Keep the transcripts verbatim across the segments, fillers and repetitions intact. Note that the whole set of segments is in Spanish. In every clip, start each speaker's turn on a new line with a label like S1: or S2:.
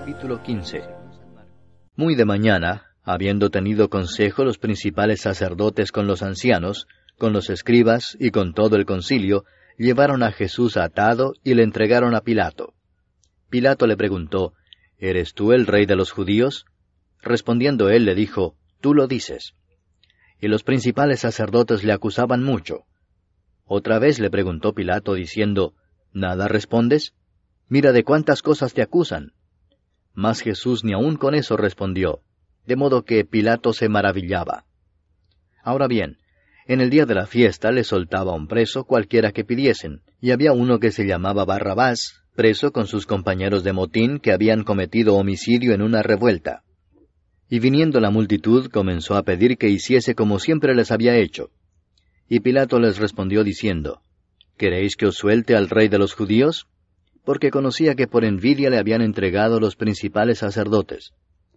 S1: Capítulo quince. Muy de mañana, habiendo tenido consejo los principales sacerdotes con los ancianos, con los escribas y con todo el concilio, llevaron a Jesús atado y le entregaron a Pilato. Pilato le preguntó, ¿Eres tú el rey de los judíos? Respondiendo él le dijo, Tú lo dices. Y los principales sacerdotes le acusaban mucho. Otra vez le preguntó Pilato diciendo, ¿Nada respondes? Mira de cuántas cosas te acusan. Mas Jesús ni aun con eso respondió, de modo que Pilato se maravillaba. Ahora bien, en el día de la fiesta le soltaba un preso cualquiera que pidiesen, y había uno que se llamaba Barrabás, preso con sus compañeros de motín que habían cometido homicidio en una revuelta. Y viniendo la multitud comenzó a pedir que hiciese como siempre les había hecho. Y Pilato les respondió diciendo, ¿Queréis que os suelte al rey de los judíos? Porque conocía que por envidia le habían entregado los principales sacerdotes.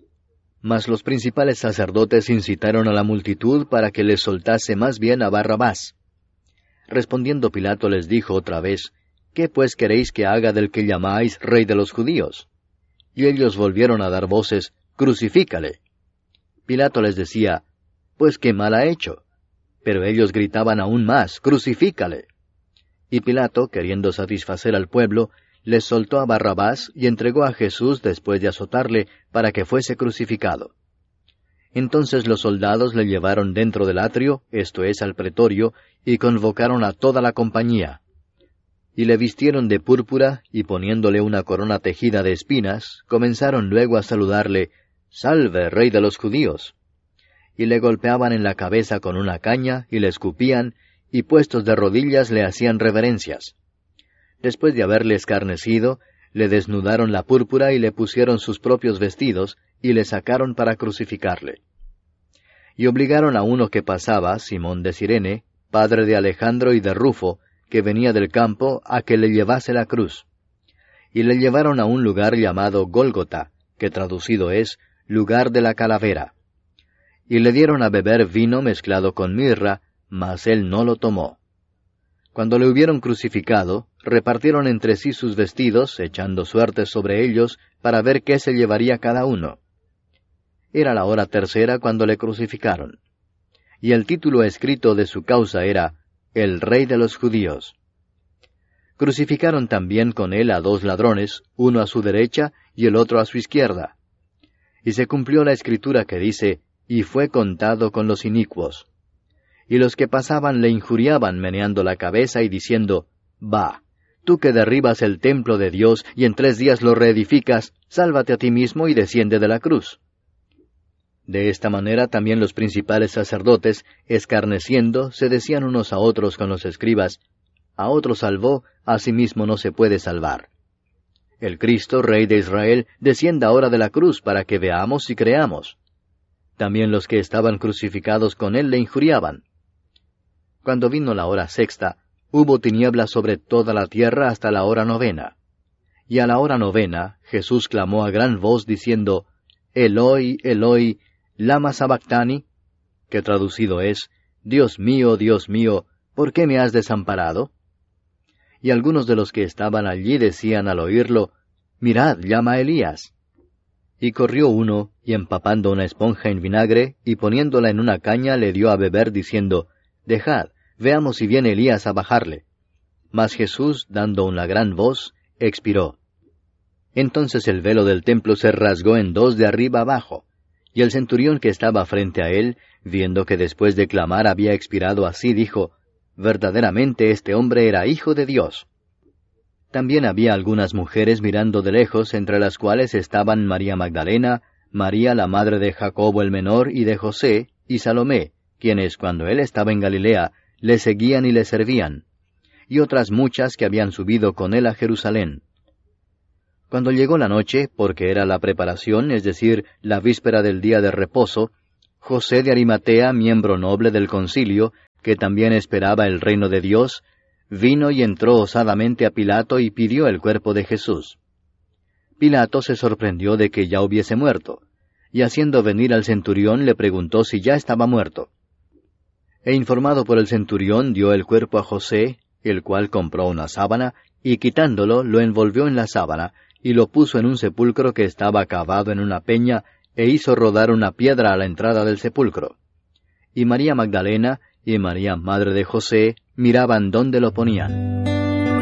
S1: Mas los principales sacerdotes incitaron a la multitud para que les soltase más bien a Barrabás. Respondiendo Pilato les dijo otra vez, ¿Qué pues queréis que haga del que llamáis rey de los judíos? Y ellos volvieron a dar voces, Crucifícale. Pilato les decía, Pues qué mal ha hecho. Pero ellos gritaban aún más, Crucifícale. Y Pilato, queriendo satisfacer al pueblo, les soltó a Barrabás y entregó a Jesús después de azotarle para que fuese crucificado. Entonces los soldados le llevaron dentro del atrio, esto es, al pretorio, y convocaron a toda la compañía. Y le vistieron de púrpura, y poniéndole una corona tejida de espinas, comenzaron luego a saludarle, «Salve, rey de los judíos». Y le golpeaban en la cabeza con una caña, y le escupían, y puestos de rodillas le hacían reverencias. Después de haberle escarnecido, le desnudaron la púrpura y le pusieron sus propios vestidos, y le sacaron para crucificarle. Y obligaron a uno que pasaba, Simón de Cirene, padre de Alejandro y de Rufo, que venía del campo, a que le llevase la cruz. Y le llevaron a un lugar llamado Gólgota, que traducido es, lugar de la calavera. Y le dieron a beber vino mezclado con mirra, mas él no lo tomó. Cuando le hubieron crucificado, repartieron entre sí sus vestidos, echando suertes sobre ellos, para ver qué se llevaría cada uno. Era la hora tercera cuando le crucificaron. Y el título escrito de su causa era, El Rey de los Judíos. Crucificaron también con él a dos ladrones, uno a su derecha y el otro a su izquierda. Y se cumplió la escritura que dice, y fue contado con los inicuos. Y los que pasaban le injuriaban meneando la cabeza y diciendo, Va, tú que derribas el templo de Dios y en tres días lo reedificas, sálvate a ti mismo y desciende de la cruz. De esta manera también los principales sacerdotes, escarneciendo, se decían unos a otros con los escribas, A otro salvó, a sí mismo no se puede salvar. El Cristo, Rey de Israel, descienda ahora de la cruz para que veamos y creamos. También los que estaban crucificados con él le injuriaban. Cuando vino la hora sexta, hubo tinieblas sobre toda la tierra hasta la hora novena. Y a la hora novena, Jesús clamó a gran voz diciendo, Eloi, Eloi, lama sabactani, que traducido es, Dios mío, Dios mío, ¿por qué me has desamparado? Y algunos de los que estaban allí decían al oírlo, Mirad, llama a Elías. Y corrió uno, y empapando una esponja en vinagre, y poniéndola en una caña, le dio a beber, diciendo, Dejad, veamos si viene Elías a bajarle. Mas Jesús, dando una gran voz, expiró. Entonces el velo del templo se rasgó en dos de arriba abajo, y el centurión que estaba frente a él, viendo que después de clamar había expirado así, dijo, Verdaderamente este hombre era hijo de Dios. También había algunas mujeres mirando de lejos, entre las cuales estaban María Magdalena, María la madre de Jacobo el menor y de José, y Salomé, quienes cuando él estaba en Galilea, le seguían y le servían, y otras muchas que habían subido con él a Jerusalén. Cuando llegó la noche, porque era la preparación, es decir, la víspera del día de reposo, José de Arimatea, miembro noble del concilio, que también esperaba el reino de Dios, vino y entró osadamente a Pilato y pidió el cuerpo de Jesús. Pilato se sorprendió de que ya hubiese muerto, y haciendo venir al centurión le preguntó si ya estaba muerto. E informado por el centurión dio el cuerpo a José, el cual compró una sábana, y quitándolo lo envolvió en la sábana, y lo puso en un sepulcro que estaba cavado en una peña, e hizo rodar una piedra a la entrada del sepulcro. Y María Magdalena y María madre de José miraban dónde lo ponían.